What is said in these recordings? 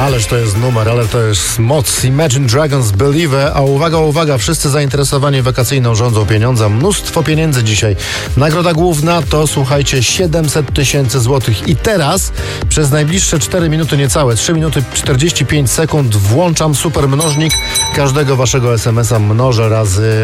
Ależ to jest numer, ale to jest moc. Imagine Dragons, Believer. A uwaga, uwaga, wszyscy zainteresowani wakacyjną rządzą pieniądza. Mnóstwo pieniędzy dzisiaj. Nagroda główna to, słuchajcie, 700 tysięcy złotych. I teraz przez najbliższe 4 minuty niecałe, 3 minuty 45 sekund włączam super mnożnik. Każdego waszego SMS-a mnożę razy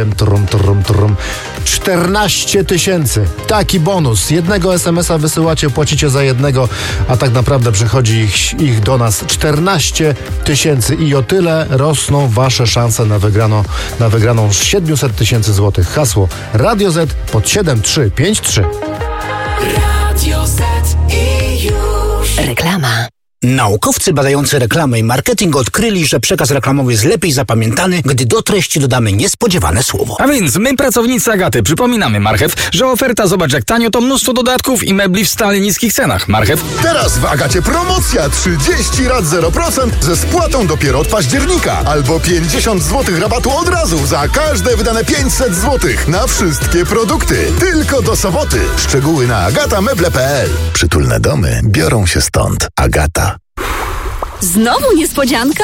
14 tysięcy. Taki bonus. Jednego SMS-a wysyłacie, płacicie za jednego, a tak naprawdę przychodzi ich do nas 14 tysięcy i o tyle rosną wasze szanse na wygraną 700 tysięcy złotych. Hasło Radio Z pod 7353. Radio Z i już. Reklama. Naukowcy badający reklamę i marketing odkryli, że przekaz reklamowy jest lepiej zapamiętany, gdy do treści dodamy niespodziewane słowo. A więc my, pracownicy Agaty, przypominamy Marchew, że oferta Zobacz jak tanio to mnóstwo dodatków i mebli w stale niskich cenach. Marchew. Teraz w Agacie promocja 30 rat 0% ze spłatą dopiero od października. Albo 50 zł rabatu od razu za każde wydane 500 zł na wszystkie produkty. Tylko do soboty. Szczegóły na agatameble.pl. Przytulne domy biorą się stąd. Agata. Znowu niespodzianka?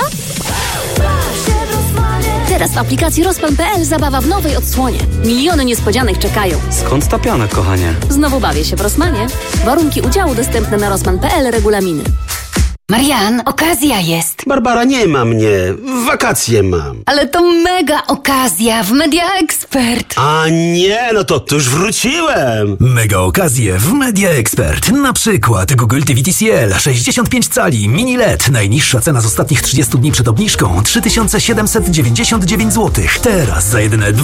Teraz w aplikacji Rosman.pl zabawa w nowej odsłonie. Miliony niespodzianek czekają. Skąd ta pianek, kochanie? Znowu bawię się w Rosmanie. Warunki udziału dostępne na Rosman.pl, regulaminy. Marian, okazja jest. Barbara, nie ma mnie. Wakacje mam. Ale to mega okazja w Media Expert. A nie, no to już wróciłem. Mega okazje w Media Expert. Na przykład Google TV TCL 65 cali mini LED. Najniższa cena z ostatnich 30 dni przed obniżką 3799 zł. Teraz za jedyne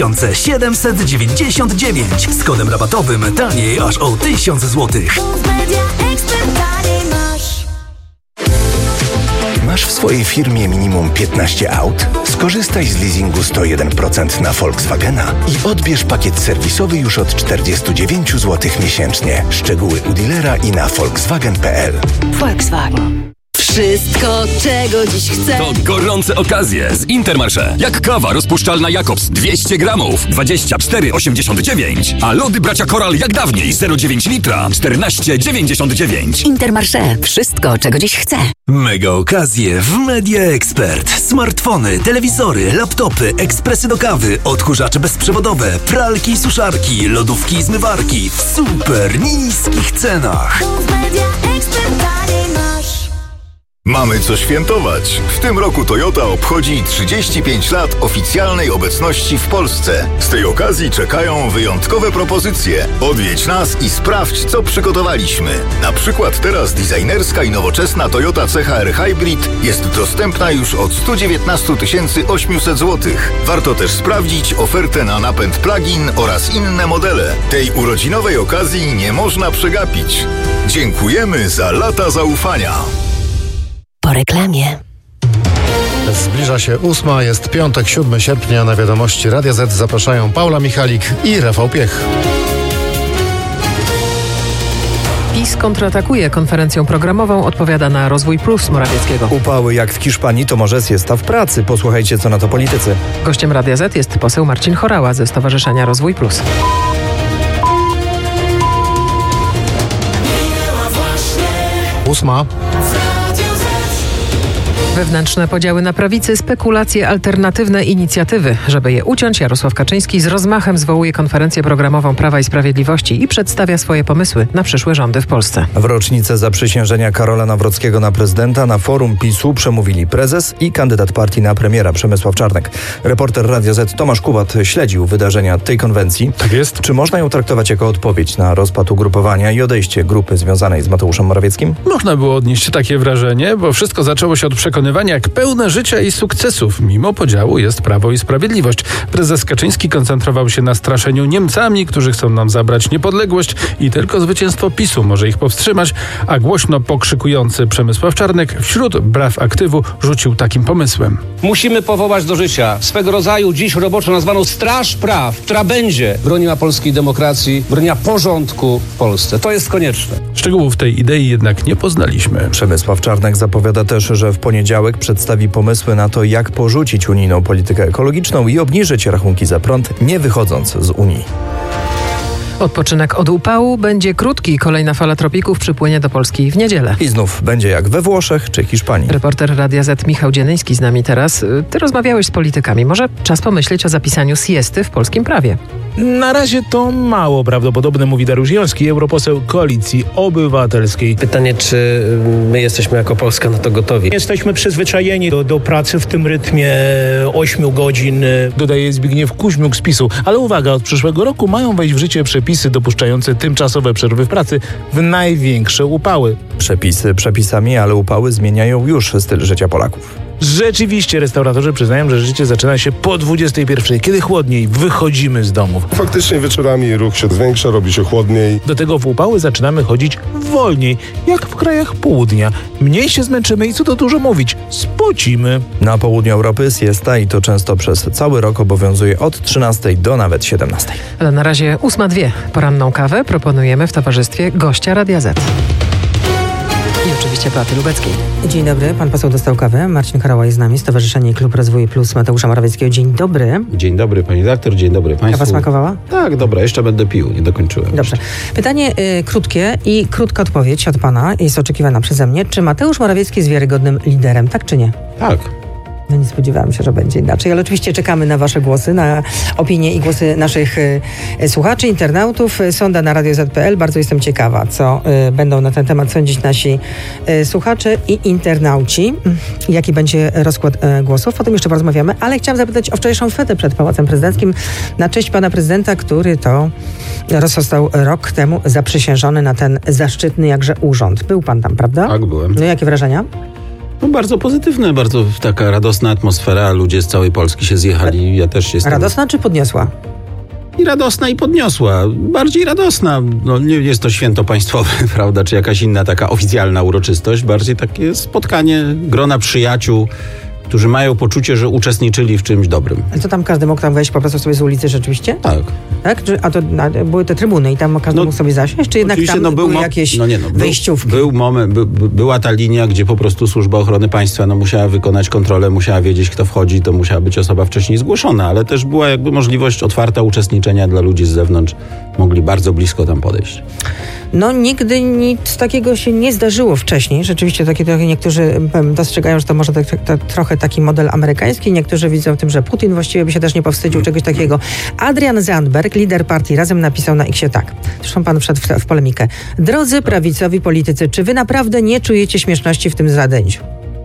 2799. Z kodem rabatowym taniej aż o 1000 zł. Masz w swojej firmie minimum 15 aut? Skorzystaj z leasingu 101% na Volkswagena i odbierz pakiet serwisowy już od 49 zł miesięcznie. Szczegóły u dealera i na volkswagen.pl. Volkswagen. Wszystko, czego dziś chcę. To gorące okazje z Intermarché. Jak kawa rozpuszczalna Jakobs 200 gramów 24,89. A lody bracia Koral jak dawniej 0,9 litra 14,99. Intermarché. Wszystko, czego dziś chcę. Mega okazje w Media Expert. Smartfony, telewizory, laptopy, ekspresy do kawy, odkurzacze bezprzewodowe, pralki i suszarki, lodówki i zmywarki w super niskich cenach. Mamy co świętować. W tym roku Toyota obchodzi 35 lat oficjalnej obecności w Polsce. Z tej okazji czekają wyjątkowe propozycje. Odwiedź nas i sprawdź, co przygotowaliśmy. Na przykład teraz designerska i nowoczesna Toyota CHR Hybrid jest dostępna już od 119 800 zł. Warto też sprawdzić ofertę na napęd plug-in oraz inne modele. Tej urodzinowej okazji nie można przegapić. Dziękujemy za lata zaufania. Po reklamie. Zbliża się 8, jest piątek, 7 sierpnia. Na wiadomości Radia Z zapraszają Paula Michalik i Rafał Piech. PiS kontratakuje konferencją programową, odpowiada na Rozwój Plus Morawieckiego. Upały jak w Hiszpanii to może siesta w pracy. Posłuchajcie, co na to politycy. Gościem Radia Z jest poseł Marcin Horała ze Stowarzyszenia Rozwój Plus. Ósma. Wewnętrzne podziały na prawicy, spekulacje, alternatywne inicjatywy. Żeby je uciąć, Jarosław Kaczyński z rozmachem zwołuje konferencję programową Prawa i Sprawiedliwości i przedstawia swoje pomysły na przyszłe rządy w Polsce. W rocznicę zaprzysiężenia Karola Nawrockiego na prezydenta na forum PiS-u przemówili prezes i kandydat partii na premiera Przemysław Czarnek. Reporter Radia Z Tomasz Kubat śledził wydarzenia tej konwencji. Tak jest. Czy można ją traktować jako odpowiedź na rozpad ugrupowania i odejście grupy związanej z Mateuszem Morawieckim? Można było odnieść takie wrażenie, bo wszystko zaczęło się od przekonywania, jak pełne życia i sukcesów. Mimo podziału jest Prawo i Sprawiedliwość. Prezes Kaczyński koncentrował się na straszeniu Niemcami, którzy chcą nam zabrać niepodległość i tylko zwycięstwo PiS-u może ich powstrzymać, a głośno pokrzykujący Przemysław Czarnek wśród braw aktywu rzucił takim pomysłem. Musimy powołać do życia swego rodzaju dziś roboczo nazwaną Straż Praw, która będzie broniła polskiej demokracji, broniła porządku w Polsce. To jest konieczne. Szczegółów tej idei jednak nie poznaliśmy. Przemysław Czarnek zapowiada też, że w poniedziałek przedstawi pomysły na to, jak porzucić unijną politykę ekologiczną i obniżyć rachunki za prąd, nie wychodząc z Unii. Odpoczynek od upału będzie krótki. Kolejna fala tropików przypłynie do Polski w niedzielę. I znów będzie jak we Włoszech czy Hiszpanii. Reporter Radia Z Michał Dzienyński z nami teraz. Ty rozmawiałeś z politykami. Może czas pomyśleć o zapisaniu siesty w polskim prawie? Na razie to mało prawdopodobne, mówi Dariusz Joński, europoseł Koalicji Obywatelskiej. Pytanie, czy my jesteśmy jako Polska na to gotowi? Jesteśmy przyzwyczajeni do pracy w tym rytmie 8 godzin, dodaje Zbigniew Kuźmiuk z PiS-u. Ale uwaga, od przyszłego roku mają wejść w życie przepisy dopuszczające tymczasowe przerwy w pracy w największe upały. Przepisy przepisami, ale upały zmieniają już styl życia Polaków. Rzeczywiście restauratorzy przyznają, że życie zaczyna się po 21, kiedy chłodniej wychodzimy z domów. Faktycznie wieczorami ruch się zwiększa, robi się chłodniej. Do tego w upały zaczynamy chodzić wolniej, jak w krajach południa. Mniej się zmęczymy i co to dużo mówić, spocimy. Na południu Europy siesta i to często przez cały rok obowiązuje od 13 do nawet 17. Ale na razie 8:02. Poranną kawę proponujemy w towarzystwie gościa Radia Z. I oczywiście Beaty Lubeckiej. Dzień dobry, pan poseł dostał kawę. Marcin Karała jest z nami, Stowarzyszenie Klub Rozwoju Plus Mateusza Morawieckiego. Dzień dobry. Dzień dobry pani redaktor, dzień dobry państwu. Kawa smakowała? Tak, dobra, jeszcze będę pił, nie dokończyłem. Dobrze. Pytanie krótkie i krótka odpowiedź od pana jest oczekiwana przeze mnie. Czy Mateusz Morawiecki jest wiarygodnym liderem, tak czy nie? Tak. No nie spodziewałam się, że będzie inaczej, ale oczywiście czekamy na wasze głosy, na opinie i głosy naszych słuchaczy, internautów. Sonda na Radio Z.pl. Bardzo jestem ciekawa, co będą na ten temat sądzić nasi słuchacze i internauci. Jaki będzie rozkład głosów? O tym jeszcze porozmawiamy, ale chciałam zapytać o wczorajszą fetę przed Pałacem Prezydenckim na cześć pana prezydenta, który to został rok temu zaprzysiężony na ten zaszczytny jakże urząd. Był pan tam, prawda? Tak, byłem. No jakie wrażenia? No bardzo pozytywne, bardzo taka radosna atmosfera, ludzie z całej Polski się zjechali, ja też jestem... Radosna czy podniosła? I radosna i podniosła, bardziej radosna, no nie jest to święto państwowe, prawda, czy jakaś inna taka oficjalna uroczystość, bardziej takie spotkanie grona przyjaciół, którzy mają poczucie, że uczestniczyli w czymś dobrym. Ale to tam każdy mógł tam wejść po prostu sobie z ulicy rzeczywiście? Tak. Tak? A to były te trybuny i tam każdy mógł sobie zasiąść? Czy jednak tam były jakieś wejściówki? Był moment, była ta linia, gdzie po prostu Służba Ochrony Państwa musiała wykonać kontrolę, musiała wiedzieć, kto wchodzi, to musiała być osoba wcześniej zgłoszona, ale też była jakby możliwość otwarta uczestniczenia dla ludzi z zewnątrz. Mogli bardzo blisko tam podejść. No nigdy nic takiego się nie zdarzyło wcześniej. Rzeczywiście niektórzy dostrzegają, że to może trochę taki model amerykański. Niektórzy widzą w tym, że Putin właściwie by się też nie powstydził czegoś takiego. Adrian Zandberg, lider partii Razem, napisał na X-ie tak. Zresztą pan wszedł w polemikę. Drodzy prawicowi politycy, czy wy naprawdę nie czujecie śmieszności w tym zadęciu?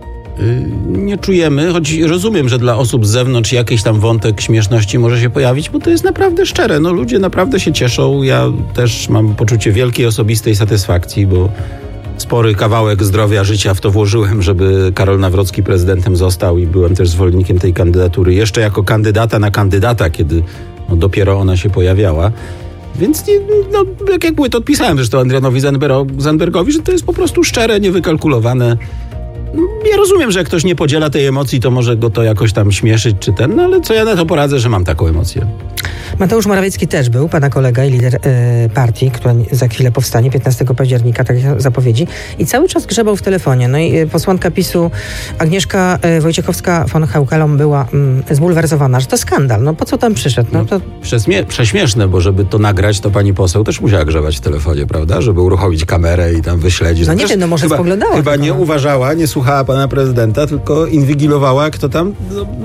Nie czujemy, choć rozumiem, że dla osób z zewnątrz jakiś tam wątek śmieszności może się pojawić, bo to jest naprawdę szczere. No ludzie naprawdę się cieszą. Ja też mam poczucie wielkiej osobistej satysfakcji, bo spory kawałek zdrowia, życia w to włożyłem, żeby Karol Nawrocki prezydentem został i byłem też zwolennikiem tej kandydatury. Jeszcze jako kandydata na kandydata, kiedy dopiero ona się pojawiała. Więc jak były, to odpisałem zresztą Adrianowi Zandbergowi, że to jest po prostu szczere, niewykalkulowane. Ja rozumiem, że jak ktoś nie podziela tej emocji, to może go to jakoś tam śmieszyć czy no ale co ja na to poradzę, że mam taką emocję. Mateusz Morawiecki też był, pana kolega i lider partii, która za chwilę powstanie, 15 października, tak jak zapowiedzi. I cały czas grzebał w telefonie. No i posłanka PiS-u Agnieszka Wojciechowska-von Haukelom była zbulwersowana, że to skandal. No po co tam przyszedł? No to... Prześmieszne, bo żeby to nagrać, to pani poseł też musiała grzebać w telefonie, prawda? Żeby uruchomić kamerę i tam wyśledzić. No nie wiem, no może spoglądała. Chyba nie uważała, nie słuchała pana prezydenta, tylko inwigilowała, kto tam,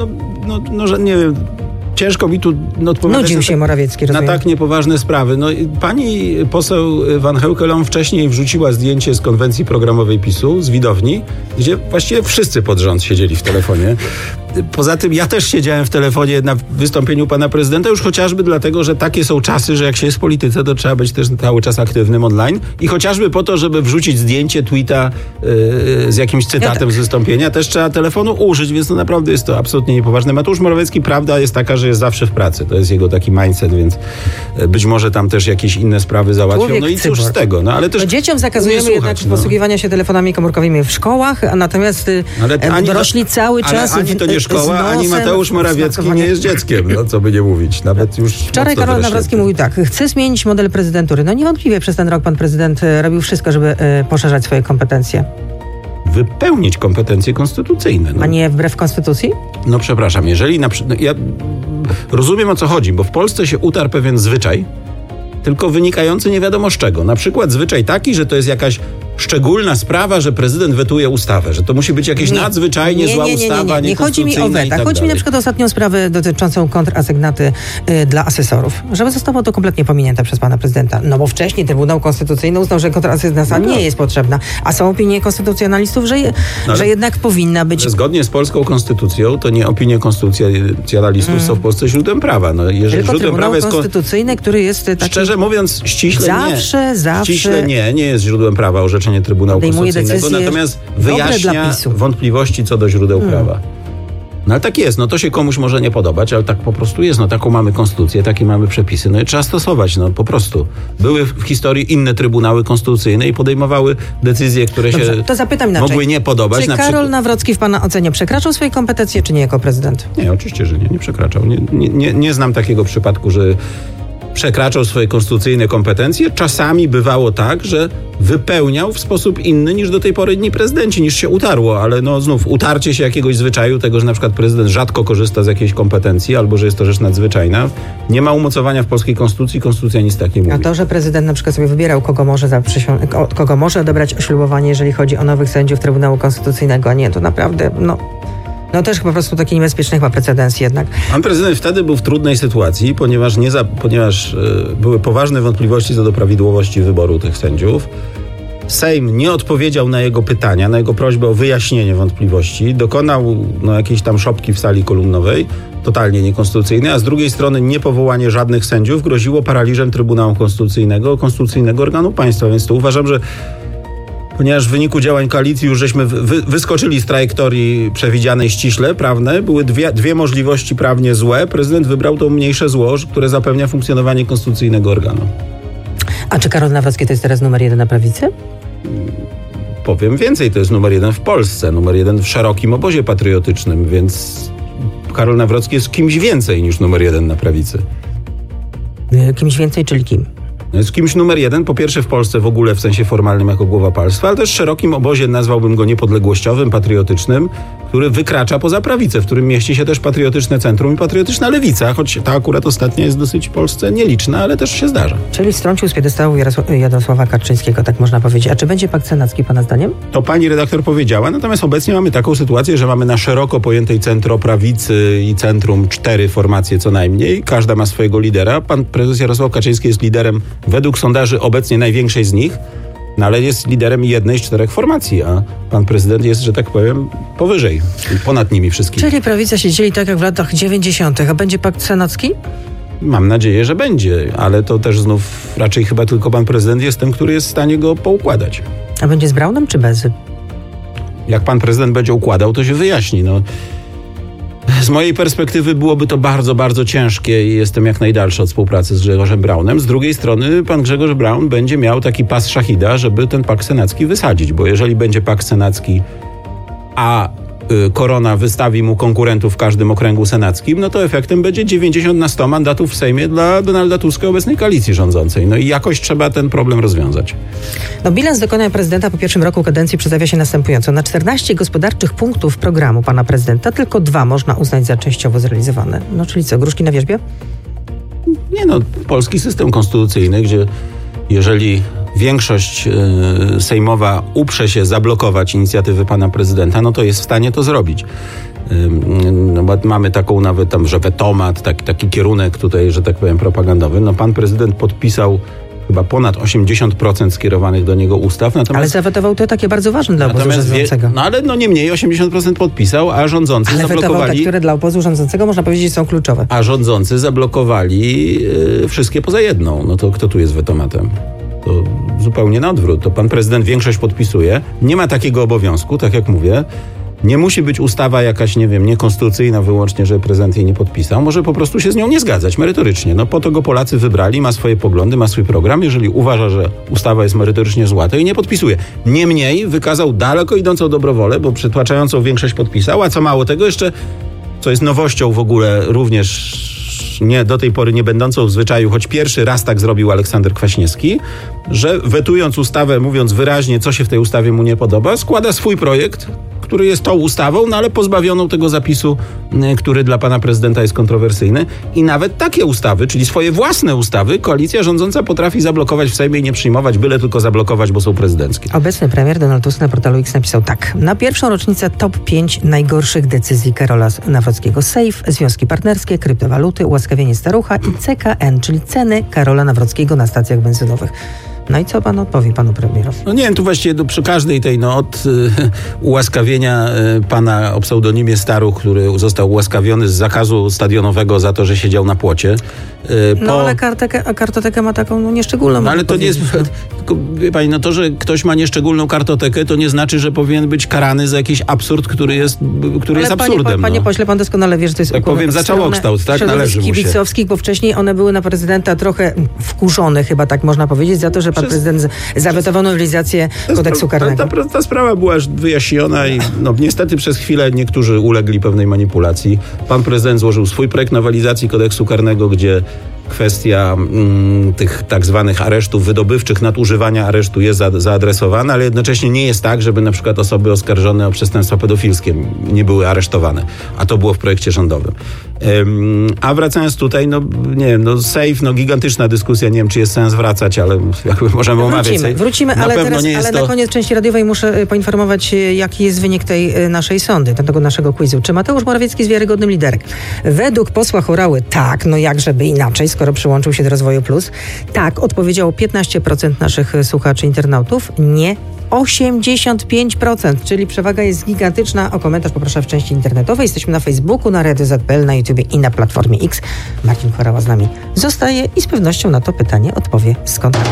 że nie wiem... Ciężko mi tu odpowiadać Nudził się Morawiecki, na tak niepoważne sprawy. No, pani poseł Van Heukelom wcześniej wrzuciła zdjęcie z konwencji programowej PiS-u, z widowni, gdzie właściwie wszyscy pod rząd siedzieli w telefonie. Poza tym ja też siedziałem w telefonie na wystąpieniu pana prezydenta, już chociażby dlatego, że takie są czasy, że jak się jest w polityce, to trzeba być też cały czas aktywnym online i chociażby po to, żeby wrzucić zdjęcie, tweeta z jakimś cytatem z wystąpienia, też trzeba telefonu użyć, więc naprawdę jest to absolutnie niepoważne. Mateusz Morawiecki, prawda jest taka, że jest zawsze w pracy. To jest jego taki mindset, więc być może tam też jakieś inne sprawy załatwią. Człowiek no i cóż z tego. No, ale też dzieciom zakazujemy jednak posługiwania się telefonami komórkowymi w szkołach, a natomiast dorośli cały czas ani to nie szkoła, ani Mateusz Morawiecki nie jest dzieckiem, no co by nie mówić. Nawet już wczoraj Karol Nawrocki mówił tak, chce zmienić model prezydentury. No niewątpliwie przez ten rok pan prezydent robił wszystko, żeby poszerzać swoje kompetencje. Wypełnić kompetencje konstytucyjne. A nie wbrew konstytucji? No przepraszam, jeżeli ja rozumiem, o co chodzi, bo w Polsce się utarł pewien zwyczaj, tylko wynikający nie wiadomo z czego. Na przykład zwyczaj taki, że to jest jakaś szczególna sprawa, że prezydent wetuje ustawę, że to musi być jakieś nadzwyczajnie zła ustawa, nie chodzi mi o weta. Chodzi mi na przykład o ostatnią sprawę dotyczącą kontrasygnaty dla asesorów. Żeby zostało to kompletnie pominięte przez pana prezydenta. No bo wcześniej Trybunał Konstytucyjny uznał, że kontrasygnata nie jest potrzebna. A są opinie konstytucjonalistów, że jednak powinna być. Zgodnie z polską konstytucją, to nie opinie konstytucjonalistów są w Polsce źródłem prawa. No, jeżeli tylko źródłem Trybunał prawa jest Konstytucyjny, który jest taki... Szczerze mówiąc, ściśle zawsze nie jest źródłem prawa orzeczenie Trybunału Konstytucyjnego, natomiast wyjaśnia wątpliwości co do źródeł prawa. No ale tak jest, no to się komuś może nie podobać, ale tak po prostu jest, no taką mamy konstytucję, takie mamy przepisy, no i trzeba stosować, no po prostu. Były w historii inne trybunały konstytucyjne i podejmowały decyzje, które się to zapytam inaczej. Mogły nie podobać. Czy Karol Nawrocki w pana ocenie przekraczał swoje kompetencje, czy nie jako prezydent? Nie, oczywiście, że nie przekraczał. Nie znam takiego przypadku, że przekraczał swoje konstytucyjne kompetencje. Czasami bywało tak, że wypełniał w sposób inny niż do tej pory inni prezydenci, niż się utarło, ale no znów utarcie się jakiegoś zwyczaju, tego, że na przykład prezydent rzadko korzysta z jakiejś kompetencji, albo że jest to rzecz nadzwyczajna. Nie ma umocowania w polskiej konstytucji, konstytucja nic tak nie mówi. A to, że prezydent na przykład sobie wybierał, kogo może odebrać oślubowanie, jeżeli chodzi o nowych sędziów Trybunału Konstytucyjnego, a nie, to naprawdę, no też po prostu taki niebezpieczny chyba precedens jednak. Pan prezydent wtedy był w trudnej sytuacji, ponieważ były poważne wątpliwości co do prawidłowości wyboru tych sędziów. Sejm nie odpowiedział na jego pytania, na jego prośbę o wyjaśnienie wątpliwości. Dokonał jakiejś tam szopki w sali kolumnowej, totalnie niekonstytucyjnej, a z drugiej strony niepowołanie żadnych sędziów groziło paraliżem Trybunału Konstytucyjnego, konstytucyjnego organu państwa. Więc to uważam, że ponieważ w wyniku działań koalicji już żeśmy wyskoczyli z trajektorii przewidzianej ściśle, prawne, były dwie możliwości prawnie złe. Prezydent wybrał to mniejsze zło, które zapewnia funkcjonowanie konstytucyjnego organu. A czy Karol Nawrocki to jest teraz numer 1 na prawicy? Powiem więcej, to jest numer 1 w Polsce, numer 1 w szerokim obozie patriotycznym, więc Karol Nawrocki jest kimś więcej niż numer 1 na prawicy. Kimś więcej, czyli kim? Jest kimś numer 1, po pierwsze w Polsce w ogóle w sensie formalnym jako głowa państwa, ale też w szerokim obozie nazwałbym go niepodległościowym, patriotycznym, który wykracza poza prawicę, w którym mieści się też patriotyczne centrum i patriotyczna lewica, choć ta akurat ostatnia jest dosyć w Polsce nieliczna, ale też się zdarza. Czyli strącił z piedestału Jarosława Kaczyńskiego, tak można powiedzieć. A czy będzie pakt senacki pana zdaniem? To pani redaktor powiedziała, natomiast obecnie mamy taką sytuację, że mamy na szeroko pojętej centroprawicy i centrum 4 formacje co najmniej. Każda ma swojego lidera. Pan prezes Jarosław Kaczyński jest liderem według sondaży obecnie największej z nich, no ale jest liderem jednej z 4 formacji, a pan prezydent jest, że tak powiem, powyżej, ponad nimi wszystkimi. Czyli prawica się dzieli tak jak w latach 90. A będzie pakt senacki? Mam nadzieję, że będzie, ale to też znów raczej chyba tylko pan prezydent jest tym, który jest w stanie go poukładać. A będzie z Braunem czy bez? Jak pan prezydent będzie układał, to się wyjaśni. Z mojej perspektywy byłoby to bardzo, bardzo ciężkie i jestem jak najdalszy od współpracy z Grzegorzem Braunem. Z drugiej strony pan Grzegorz Braun będzie miał taki pas szachida, żeby ten pakt senacki wysadzić, bo jeżeli będzie pakt senacki, a Korona wystawi mu konkurentów w każdym okręgu senackim, no to efektem będzie 90 na 100 mandatów w Sejmie dla Donalda Tuska, obecnej koalicji rządzącej. No i jakoś trzeba ten problem rozwiązać. Bilans dokonań prezydenta po pierwszym roku kadencji przedstawia się następująco. Na 14 gospodarczych punktów programu pana prezydenta tylko 2 można uznać za częściowo zrealizowane. Czyli co, gruszki na wierzbie? Nie polski system konstytucyjny, gdzie jeżeli większość sejmowa uprze się zablokować inicjatywy pana prezydenta, no to jest w stanie to zrobić. Bo mamy taką nawet tam, że wetomat, taki kierunek tutaj, że tak powiem, propagandowy. Pan prezydent podpisał chyba ponad 80% skierowanych do niego ustaw. Ale zawetował to takie bardzo ważne dla obozu rządzącego. Ale niemniej 80% podpisał, a rządzący zablokowali... Ale wetował te, które dla obozu rządzącego można powiedzieć są kluczowe. A rządzący zablokowali wszystkie poza jedną. To kto tu jest wetomatem? To zupełnie na odwrót. To pan prezydent większość podpisuje. Nie ma takiego obowiązku, tak jak mówię. Nie musi być ustawa jakaś, niekonstytucyjna wyłącznie, że prezydent jej nie podpisał. Może po prostu się z nią nie zgadzać merytorycznie. Po to go Polacy wybrali, ma swoje poglądy, ma swój program. Jeżeli uważa, że ustawa jest merytorycznie zła, to jej nie podpisuje. Niemniej wykazał daleko idącą dobrowolę, bo przytłaczającą większość podpisał, a co mało tego jeszcze, co jest nowością w ogóle również do tej pory nie będącą w zwyczaju, choć pierwszy raz tak zrobił Aleksander Kwaśniewski, że wetując ustawę, mówiąc wyraźnie, co się w tej ustawie mu nie podoba, składa swój projekt, który jest tą ustawą, no ale pozbawioną tego zapisu, który dla pana prezydenta jest kontrowersyjny. I nawet takie ustawy, czyli swoje własne ustawy, koalicja rządząca potrafi zablokować w Sejmie i nie przyjmować, byle tylko zablokować, bo są prezydenckie. Obecny premier Donald Tusk na portalu X napisał tak. Na pierwszą rocznicę top 5 najgorszych decyzji Karola Nawrockiego. Sejf, związki partnerskie, kryptowaluty, ułaskawienie starucha i CKN, czyli ceny Karola Nawrockiego na stacjach benzynowych. No i co pan odpowie panu premierowi? No nie wiem, tu właściwie przy każdej tej, od ułaskawienia pana o pseudonimie Staruch, który został ułaskawiony z zakazu stadionowego za to, że siedział na płocie. Ale kartotekę ma taką nieszczególną. No ale to nie jest... Tylko, wie pani, to, że ktoś ma nieszczególną kartotekę, to nie znaczy, że powinien być karany za jakiś absurd, który jest absurdem. Panie pośle, pan doskonale wie, że to jest... Tak powiem, za całokształt, tak? Należy mu się. Kibicowskich, bo wcześniej one były na prezydenta trochę wkurzone, chyba tak można powiedzieć, za to, że pan prezydent zawetował nowelizację kodeksu karnego. Ta sprawa była już wyjaśniona i niestety przez chwilę niektórzy ulegli pewnej manipulacji. Pan prezydent złożył swój projekt nowelizacji kodeksu karnego, gdzie kwestia tych tak zwanych aresztów wydobywczych, nadużywania aresztu jest zaadresowana, ale jednocześnie nie jest tak, żeby na przykład osoby oskarżone o przestępstwa pedofilskie nie były aresztowane. A to było w projekcie rządowym. A wracając tutaj, Sejf, gigantyczna dyskusja, nie wiem, czy jest sens wracać, ale jakby możemy omawiać. Wrócimy, ale na koniec części radiowej muszę poinformować, jaki jest wynik tej naszej sondy, tego naszego quizu. Czy Mateusz Morawiecki jest wiarygodnym liderem? Według posła Horały tak, jakżeby inaczej, skoro przyłączył się do Rozwoju Plus. Tak, odpowiedziało 15% naszych słuchaczy, internautów. Nie 85%, czyli przewaga jest gigantyczna. O komentarz poproszę w części internetowej. Jesteśmy na Facebooku, na Radio ZPL, na YouTubie i na Platformie X. Marcin Horała z nami zostaje i z pewnością na to pytanie odpowie z kontaktu.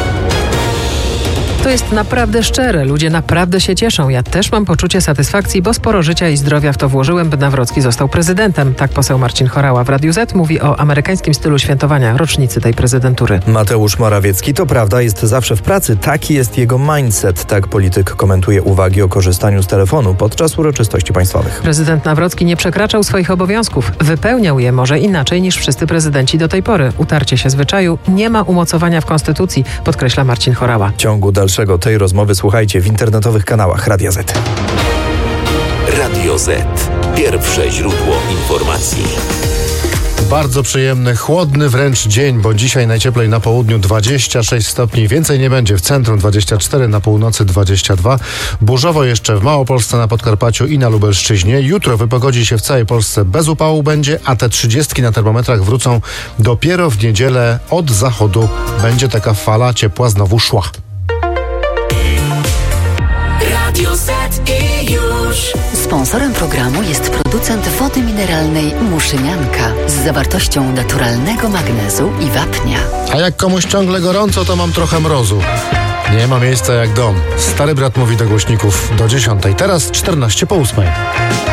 To jest naprawdę szczere. Ludzie naprawdę się cieszą. Ja też mam poczucie satysfakcji, bo sporo życia i zdrowia w to włożyłem, by Nawrocki został prezydentem. Tak poseł Marcin Horała w Radiu Z mówi o amerykańskim stylu świętowania rocznicy tej prezydentury. Mateusz Morawiecki, to prawda, jest zawsze w pracy. Taki jest jego mindset. Tak polityk komentuje uwagi o korzystaniu z telefonu podczas uroczystości państwowych. Prezydent Nawrocki nie przekraczał swoich obowiązków. Wypełniał je może inaczej niż wszyscy prezydenci do tej pory. Utarcie się zwyczaju nie ma umocowania w Konstytucji, podkreśla Marcin Horała. W ciągu dalszego tej rozmowy słuchajcie w internetowych kanałach Radia Z. Radio Z. Pierwsze źródło informacji. Bardzo przyjemny, chłodny wręcz dzień, bo dzisiaj najcieplej na południu 26 stopni. Więcej nie będzie, w centrum 24, na północy 22. Burzowo jeszcze w Małopolsce, na Podkarpaciu i na Lubelszczyźnie. Jutro wypogodzi się w całej Polsce, bez upału będzie, a te 30 na termometrach wrócą dopiero w niedzielę. Od zachodu będzie taka fala ciepła znowu szła. Radio Z i już. Sponsorem programu jest producent wody mineralnej Muszynianka z zawartością naturalnego magnezu i wapnia. A jak komuś ciągle gorąco, to mam trochę mrozu. Nie ma miejsca jak dom. Stary brat mówi do głośników do 10. Teraz 14 po 8.